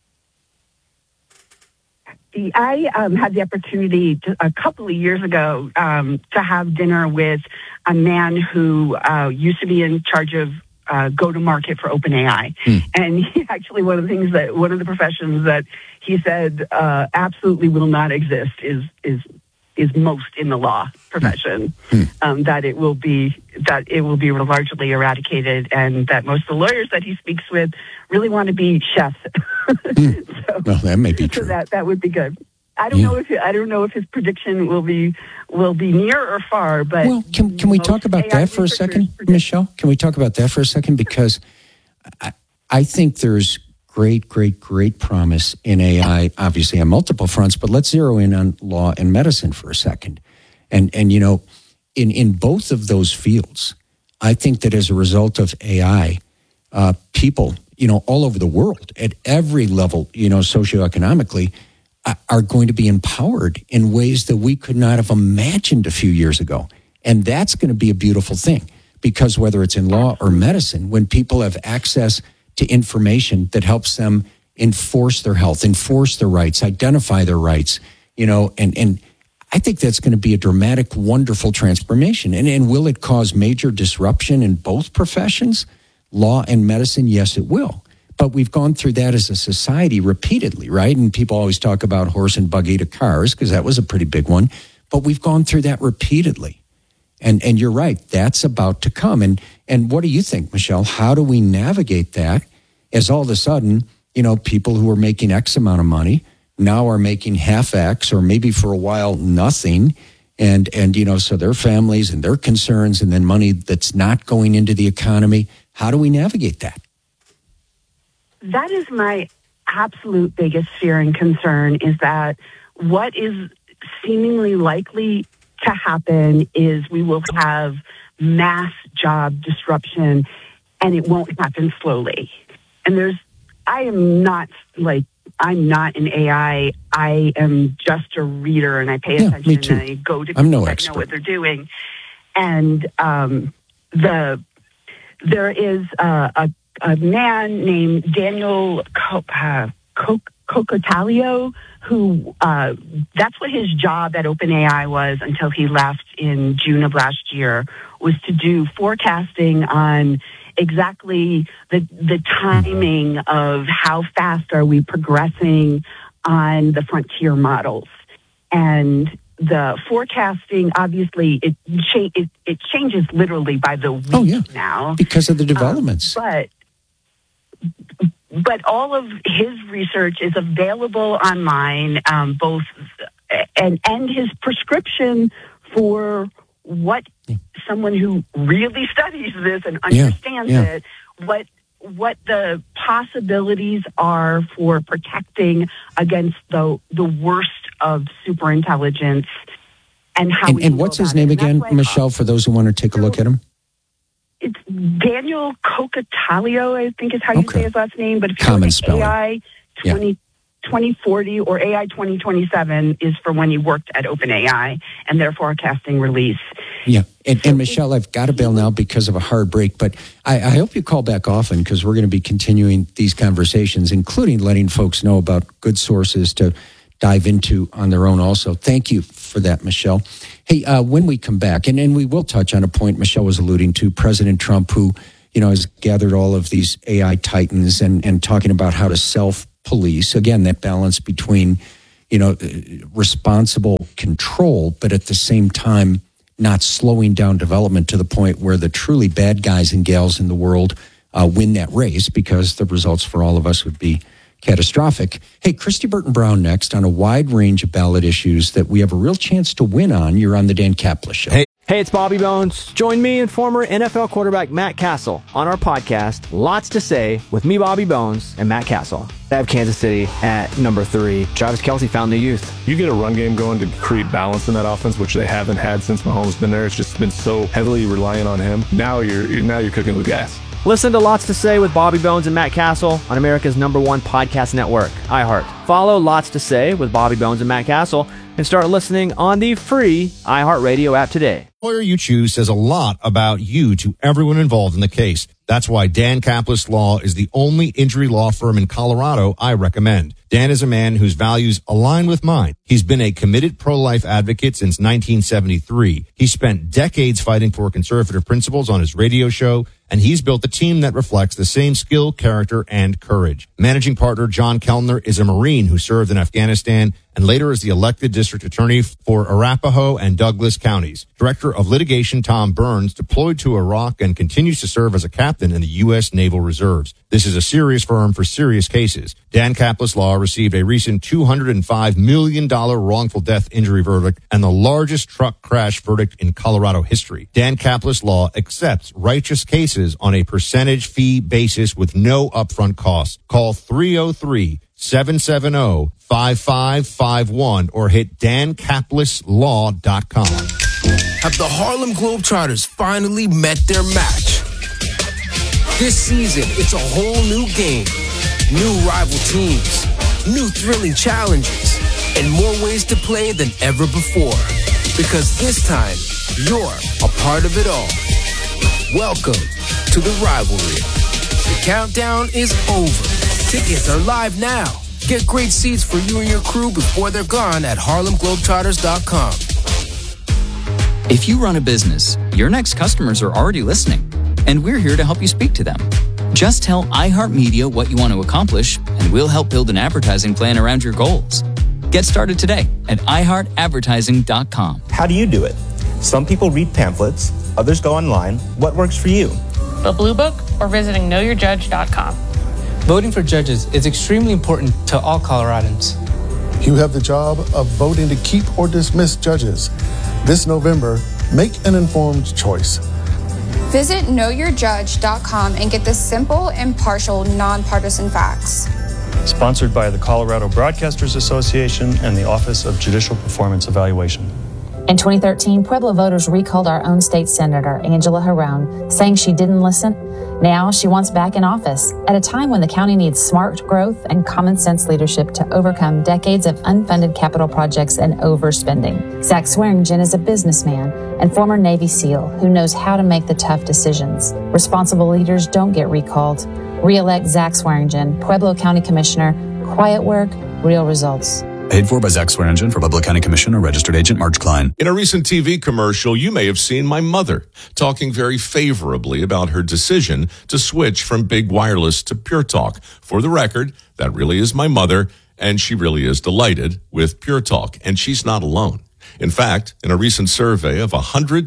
S9: I had the opportunity a couple of years ago to have dinner with a man who used to be in charge of go-to-market for OpenAI. And he actually, one of the professions that he said absolutely will not exist is most in the law profession, that it will be largely eradicated, and that most of the lawyers that he speaks with really want to be chefs.
S17: Well, that may be true.
S9: So that would be good. I don't know if his prediction will be near or far, but
S17: well, can we talk about that for a second, Michelle? Can we talk about that for a second? Because I think there's great promise in AI, obviously on multiple fronts, but let's zero in on law and medicine for a second. And you know, in both of those fields, I think that as a result of AI, people, you know, all over the world at every level, you know, socioeconomically, are going to be empowered in ways that we could not have imagined a few years ago. And that's going to be a beautiful thing, because whether it's in law or medicine, when people have access to information that helps them enforce their health, enforce their rights, identify their rights, you know, and I think that's going to be a dramatic, wonderful transformation. And will it cause major disruption in both professions, law and medicine? Yes, it will. But we've gone through that as a society repeatedly, right? And people always talk about horse and buggy to cars, because that was a pretty big one. But we've gone through that repeatedly. And you're right, that's about to come. And what do you think, Michelle? How do we navigate that as all of a sudden, you know, people who are making X amount of money now are making half X, or maybe for a while nothing, and you know, so their families and their concerns, and then money that's not going into the economy. How do we navigate that?
S9: That is my absolute biggest fear and concern, is that what is seemingly likely to happen is we will have mass job disruption, and it won't happen slowly. And I'm not in AI. I am just a reader, and I pay attention, and I go to people that know what they're doing. And there is a man named Daniel Kokotalio, who that's what his job at OpenAI was until he left in June of last year, was to do forecasting on exactly the timing of how fast are we progressing on the frontier models. And the forecasting, obviously, it changes literally by the week now.
S17: Because of the developments.
S9: But all of his research is available online, both and his prescription for what someone who really studies this and understands it, what the possibilities are for protecting against the worst of superintelligence, and how. And
S17: what's his name again, Michelle? For those who want to take a look at him.
S9: It's Daniel Kokotalio, I think is how you say his last name. But if you
S17: Common
S9: look at
S17: spelling.
S9: AI 2040 or AI 2027 is for when he worked at OpenAI and their forecasting release.
S17: Yeah. And Michelle, I've got to bail now because of a hard break, but I hope you call back often because we're going to be continuing these conversations, including letting folks know about good sources to dive into on their own also. Thank you for that, Michelle. Hey, when we come back, and we will touch on a point Michelle was alluding to, President Trump, who, has gathered all of these AI titans and talking about how to self-police. Again, that balance between, responsible control, but at the same time, not slowing down development to the point where the truly bad guys and gals in the world win that race, because the results for all of us would be catastrophic. Hey, Christy Burton Brown next on a wide range of ballot issues that we have a real chance to win on. You're on the Dan Caplis Show.
S8: Hey, it's Bobby Bones. Join me and former NFL quarterback Matt Castle on our podcast, Lots to Say, with me, Bobby Bones, and Matt Castle. I have Kansas City at number 3. Travis Kelce found the youth.
S16: You get a run game going to create balance in that offense, which they haven't had since Mahomes has been there. It's just been so heavily reliant on him. Now you're cooking with gas.
S8: Listen to Lots to Say with Bobby Bones and Matt Castle on America's #1 podcast network, iHeart. Follow Lots to Say with Bobby Bones and Matt Castle and start listening on the free iHeartRadio app today.
S5: The lawyer you choose says a lot about you to everyone involved in the case. That's why Dan Caplis Law is the only injury law firm in Colorado I recommend. Dan is a man whose values align with mine. He's been a committed pro-life advocate since 1973. He spent decades fighting for conservative principles on his radio show, and he's built a team that reflects the same skill, character, and courage. Managing partner John Kellner is a Marine who served in Afghanistan and later as the elected district attorney for Arapahoe and Douglas counties. Director of litigation Tom Burns deployed to Iraq and continues to serve as a captain in the U.S. Naval Reserves. This is a serious firm for serious cases. Dan Caplis Law received a recent $205 million wrongful death injury verdict and the largest truck crash verdict in Colorado history. Dan Caplis Law accepts righteous cases on a percentage fee basis with no upfront costs. Call 303-770-5551 or hit dancaplisLaw.com.
S10: Have the Harlem Globetrotters finally met their match? This season, it's a whole new game. New rival teams, new thrilling challenges, and more ways to play than ever before. Because this time, you're a part of it all. Welcome to the rivalry. The countdown is over. Tickets are live now. Get great seats for you and your crew before they're gone at HarlemGlobetrotters.com.
S11: If you run a business, your next customers are already listening, and we're here to help you speak to them. Just tell iHeartMedia what you want to accomplish, and we'll help build an advertising plan around your goals. Get started today at iHeartAdvertising.com.
S12: How do you do it? Some people read pamphlets, others go online. What works for you?
S13: The Blue Book or visiting KnowYourJudge.com.
S14: Voting for judges is extremely important to all Coloradans.
S15: You have the job of voting to keep or dismiss judges. This November, make an informed choice.
S19: Visit KnowYourJudge.com and get the simple, impartial, nonpartisan facts.
S20: Sponsored by the Colorado Broadcasters Association and the Office of Judicial Performance Evaluation.
S21: In 2013, Pueblo voters recalled our own state senator, Angela Herron, saying she didn't listen. Now she wants back in office at a time when the county needs smart growth and common sense leadership to overcome decades of unfunded capital projects and overspending. Zach Swearingen is a businessman and former Navy SEAL who knows how to make the tough decisions. Responsible leaders don't get recalled. Re-elect Zach Swearingen, Pueblo County Commissioner. Quiet work, real results.
S22: Paid for by Zach Swearingen for Pueblo County Commissioner, registered agent Marge Klein.
S30: In a recent TV commercial, you may have seen my mother talking very favorably about her decision to switch from big wireless to Pure Talk. For the record, that really is my mother, and she really is delighted with Pure Talk, and she's not alone. In fact, in a recent survey of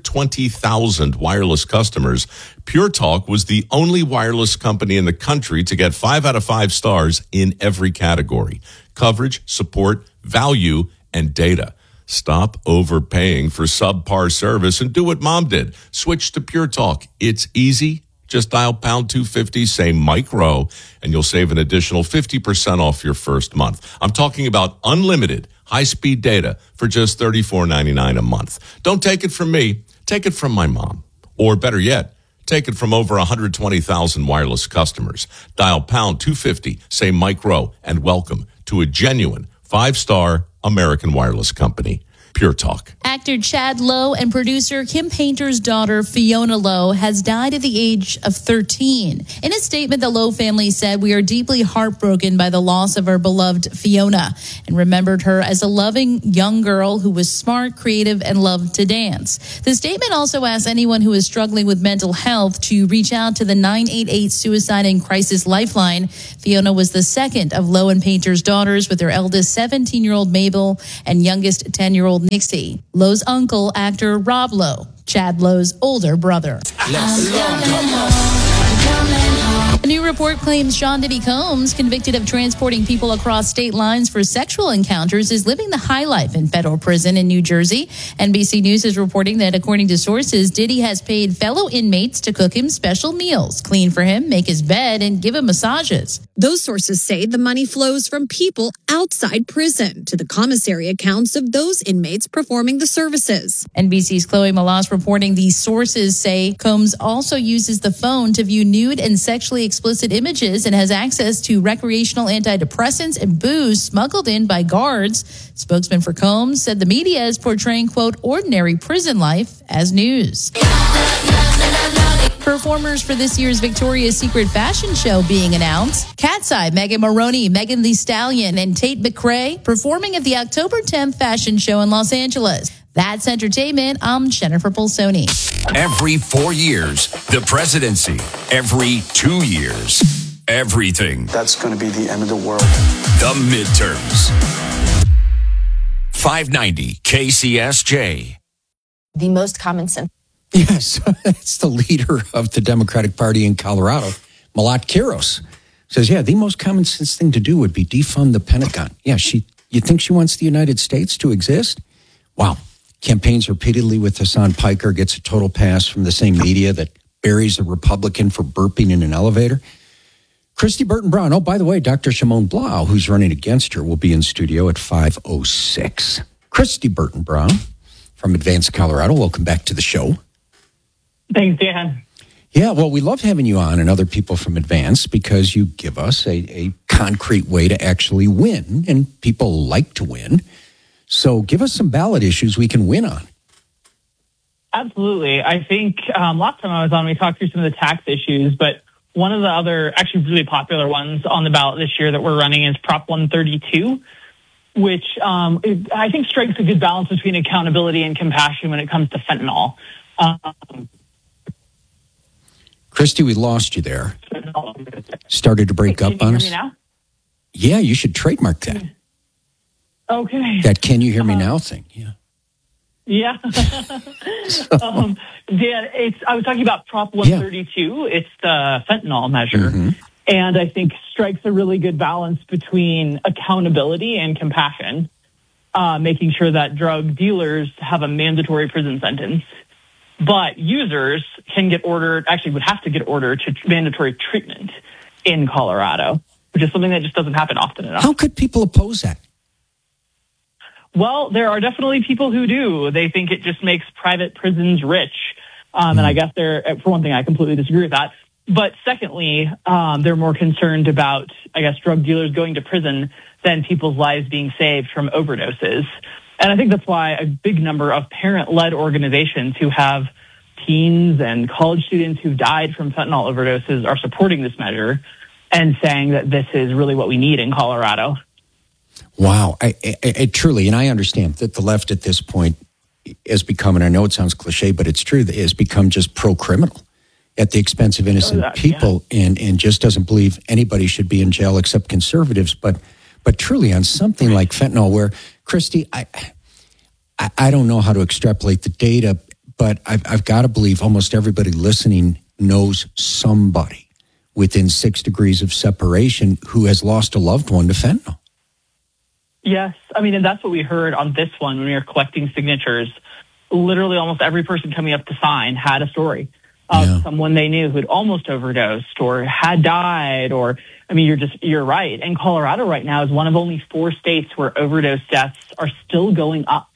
S30: 120,000 wireless customers, Pure Talk was the only wireless company in the country to get 5 out of 5 stars in every category: coverage, support, value, and data. Stop overpaying for subpar service and do what Mom did. Switch to Pure Talk. It's easy. Just dial pound 250, say Mike Rowe, and you'll save an additional 50% off your first month. I'm talking about unlimited high-speed data for just $34.99 a month. Don't take it from me. Take it from my mom. Or better yet, Take it from over 120,000 wireless customers. Dial pound 250, say Mike Rowe, and welcome to a genuine 5-star American wireless company. Pure Talk.
S1: Actor Chad Lowe and producer Kim Painter's daughter, Fiona Lowe, has died at the age of 13. In a statement, the Lowe family said, "We are deeply heartbroken by the loss of our beloved Fiona and remembered her as a loving young girl who was smart, creative, and loved to dance." The statement also asks anyone who is struggling with mental health to reach out to the 988 Suicide and Crisis Lifeline. Fiona was the second of Lowe and Painter's daughters, with their eldest 17-year-old Mabel and youngest 10-year-old Nixie. Lowe's uncle, actor Rob Lowe, Chad Lowe's older brother. A new report claims Sean Diddy Combs, convicted of transporting people across state lines for sexual encounters, is living the high life in federal prison in New Jersey. NBC News is reporting that, according to sources, Diddy has paid fellow inmates to cook him special meals, clean for him, make his bed, and give him massages.
S4: Those sources say the money flows from people outside prison to the commissary accounts of those inmates performing the services.
S1: NBC's Chloe Malas reporting these sources say Combs also uses the phone to view nude and sexually explicit images and has access to recreational antidepressants and booze smuggled in by guards. Spokesman for Combs said the media is portraying, quote, ordinary prison life as news. Performers for this year's Victoria's Secret fashion show being announced. Cat's Eye, Megan Maroney, Megan Thee Stallion, and Tate McRae performing at the October 10th fashion show in Los Angeles. That's entertainment. I'm Jennifer Polsoni.
S3: Every 4 years, the presidency. Every 2 years, everything.
S6: That's going to be the end of the world.
S3: The midterms. 590 KCSJ.
S7: The most common sense.
S17: Yes, that's the leader of the Democratic Party in Colorado, Malat Quiros. Says, yeah, the most common sense thing to do would be defund the Pentagon. Yeah, you think she wants the United States to exist? Wow. Campaigns repeatedly with Hassan Piker, gets a total pass from the same media that buries a Republican for burping in an elevator. Christy Burton Brown. Oh, by the way, Dr. Shimon Blau, who's running against her, will be in studio at 5:06. Christy Burton Brown from Advanced Colorado. Welcome back to the show.
S18: Thanks, Dan.
S17: Yeah, well, we love having you on and other people from Advance because you give us a concrete way to actually win, and people like to win. So give us some ballot issues we can win on.
S18: Absolutely. I think last time I was on, we talked through some of the tax issues, but one of the other actually really popular ones on the ballot this year that we're running is Prop 132, which I think strikes a good balance between accountability and compassion when it comes to fentanyl.
S17: Christy, we lost you there. Started to break up on us.
S18: Can you hear me now?
S17: Yeah, you should trademark that.
S18: Okay.
S17: That "can you hear me now" thing. Yeah.
S18: Yeah. Dan, I was talking about Prop 132. Yeah. It's the fentanyl measure. Mm-hmm. And I think strikes a really good balance between accountability and compassion, making sure that drug dealers have a mandatory prison sentence. But users can get ordered, actually would have to get ordered to mandatory treatment in Colorado, which is something that just doesn't happen often enough.
S17: How could people oppose that?
S18: Well, there are definitely people who do. They think it just makes private prisons rich. And I guess for one thing, I completely disagree with that. But secondly, they're more concerned about, I guess, drug dealers going to prison than people's lives being saved from overdoses. And I think that's why a big number of parent-led organizations who have teens and college students who died from fentanyl overdoses are supporting this measure and saying that this is really what we need in Colorado.
S17: Wow. I truly, and I understand that the left at this point has become, and I know it sounds cliche, but it's true, it has become just pro-criminal at the expense of innocent people, and just doesn't believe anybody should be in jail except conservatives. But truly on something like fentanyl, where, Christy, I don't know how to extrapolate the data, but I've got to believe almost everybody listening knows somebody within 6 degrees of separation who has lost a loved one to fentanyl.
S18: Yes. I mean, and that's what we heard on this one when we were collecting signatures. Literally almost every person coming up to sign had a story of someone they knew who had almost overdosed or had died, or, I mean, you're right. And Colorado right now is one of only 4 states where overdose deaths are still going up.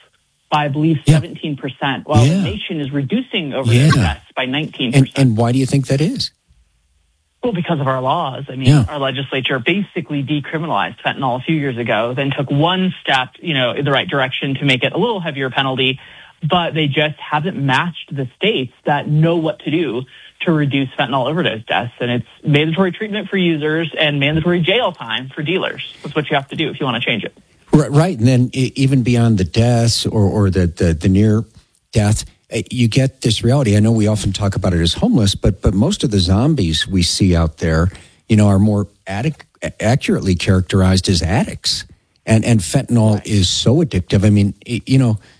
S18: by, I believe, 17%, while the nation is reducing overdose deaths by 19%.
S17: And why do you think that is?
S18: Well, because of our laws. I mean, our legislature basically decriminalized fentanyl a few years ago, then took one step, in the right direction to make it a little heavier penalty, but they just haven't matched the states that know what to do to reduce fentanyl overdose deaths. And it's mandatory treatment for users and mandatory jail time for dealers. That's what you have to do if you want to change it.
S17: Right. And then even beyond the deaths or the near death, you get this reality. I know we often talk about it as homeless, but most of the zombies we see out there, are more accurately characterized as addicts. And fentanyl is so addictive. I mean,